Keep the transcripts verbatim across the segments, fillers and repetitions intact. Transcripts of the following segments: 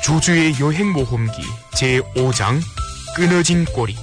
조조의 여행 모험기 제오 장 끊어진 꼬리.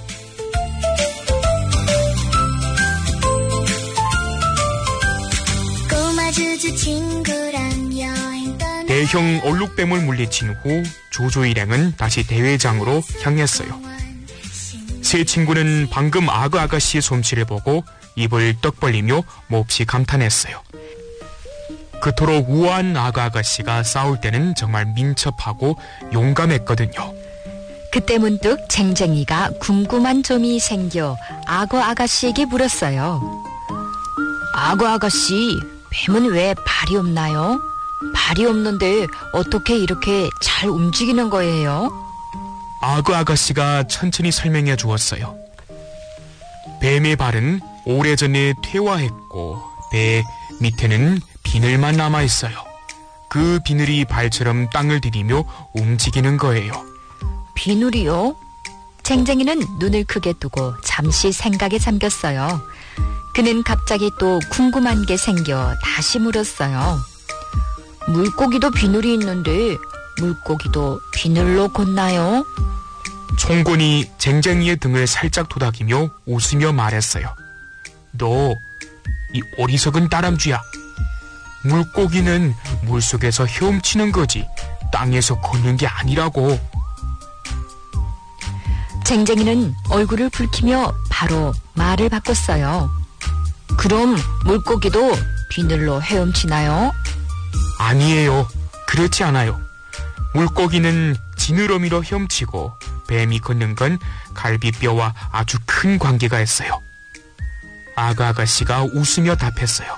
대형 얼룩뱀을 물리친 후 조조 일행은 다시 대회장으로 향했어요. 세 친구는 방금 악어 아가씨의 솜씨를 보고 입을 떡 벌리며 몹시 감탄했어요. 그토록 우아한 악어 아가씨가 싸울 때는 정말 민첩하고 용감했거든요. 그때 문득 쟁쟁이가 궁금한 점이 생겨 악어 아가씨에게 물었어요. 악어 아가씨, 뱀은 왜 발이 없나요? 발이 없는데 어떻게 이렇게 잘 움직이는 거예요? 악어 아가씨가 천천히 설명해 주었어요. 뱀의 발은 오래전에 퇴화했고 배 밑에는 비늘만 남아있어요. 그 비늘이 발처럼 땅을 디디며 움직이는 거예요. 비늘이요? 쟁쟁이는 눈을 크게 뜨고 잠시 생각에 잠겼어요. 그는 갑자기 또 궁금한 게 생겨 다시 물었어요. 물고기도 비늘이 있는데 물고기도 비늘로 걷나요? 총곤이 쟁쟁이의 등을 살짝 토닥이며 웃으며 말했어요. 너, 이 어리석은 다람쥐야. 물고기는 물속에서 헤엄치는 거지 땅에서 걷는 게 아니라고. 쟁쟁이는 얼굴을 붉히며 바로 말을 바꿨어요. 그럼 물고기도 비늘로 헤엄치나요? 아니에요. 그렇지 않아요. 물고기는 지느러미로 헤엄치고 뱀이 걷는 건 갈비뼈와 아주 큰 관계가 있어요. 악어 아가씨가 웃으며 답했어요.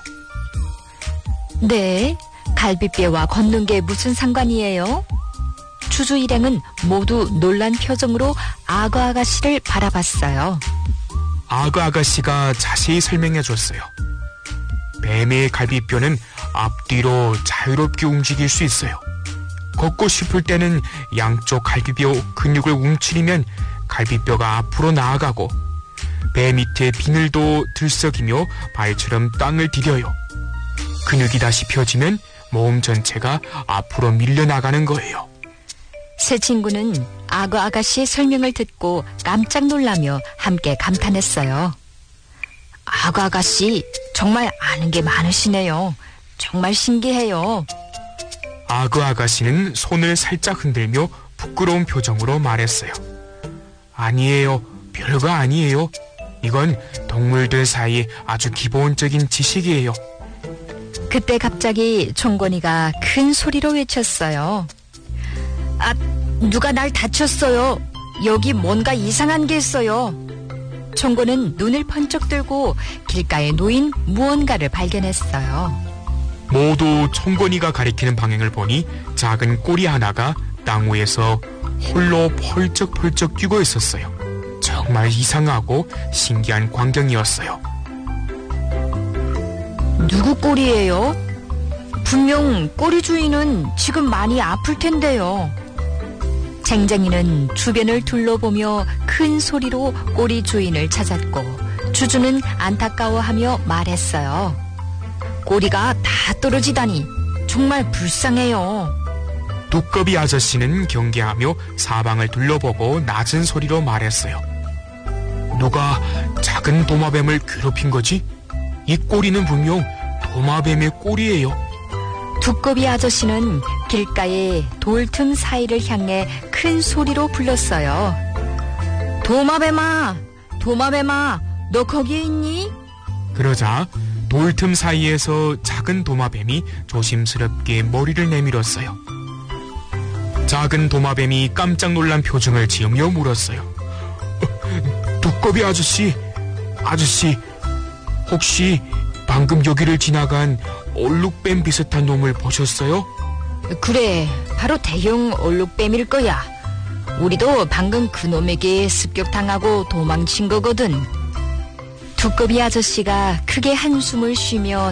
네, 갈비뼈와 걷는 게 무슨 상관이에요? 주주 일행은 모두 놀란 표정으로 악어 아가씨를 바라봤어요. 악어 아가씨가 자세히 설명해 줬어요. 뱀의 갈비뼈는 앞뒤로 자유롭게 움직일 수 있어요. 걷고 싶을 때는 양쪽 갈비뼈 근육을 움츠리면 갈비뼈가 앞으로 나아가고 배 밑에 비늘도 들썩이며 발처럼 땅을 디뎌요. 근육이 다시 펴지면 몸 전체가 앞으로 밀려나가는 거예요. 세 친구는 악어 아가씨의 설명을 듣고 깜짝 놀라며 함께 감탄했어요. 악어 아가씨, 정말 아는 게 많으시네요. 정말 신기해요. 악어 아가씨는 손을 살짝 흔들며 부끄러운 표정으로 말했어요. 아니에요. 별거 아니에요. 이건 동물들 사이에 아주 기본적인 지식이에요. 그때 갑자기 총곤이가 큰 소리로 외쳤어요. 아, 누가 날 다쳤어요. 여기 뭔가 이상한 게 있어요. 총곤은 눈을 번쩍 들고 길가에 놓인 무언가를 발견했어요. 모두 총곤이가 가리키는 방향을 보니 작은 꼬리 하나가 땅 위에서 홀로 펄쩍펄쩍 뛰고 있었어요. 정말 이상하고 신기한 광경이었어요. 누구 꼬리예요? 분명 꼬리 주인은 지금 많이 아플 텐데요. 쟁쟁이는 주변을 둘러보며 큰 소리로 꼬리 주인을 찾았고 주주는 안타까워하며 말했어요. 꼬리가 다 떨어지다니 정말 불쌍해요. 두꺼비 아저씨는 경계하며 사방을 둘러보고 낮은 소리로 말했어요. 누가 작은 도마뱀을 괴롭힌 거지? 이 꼬리는 분명 도마뱀의 꼬리예요. 두꺼비 아저씨는 길가에 돌틈 사이를 향해 큰 소리로 불렀어요. 도마뱀아, 도마뱀아, 너 거기에 있니? 그러자 돌틈 사이에서 작은 도마뱀이 조심스럽게 머리를 내밀었어요. 작은 도마뱀이 깜짝 놀란 표정을 지으며 물었어요. 어, 두꺼비 아저씨, 아저씨, 혹시 방금 여기를 지나간 얼룩뱀 비슷한 놈을 보셨어요? 그래, 바로 대형 얼룩뱀일 거야. 우리도 방금 그 놈에게 습격당하고 도망친 거거든. 두꺼비 아저씨가 크게 한숨을 쉬며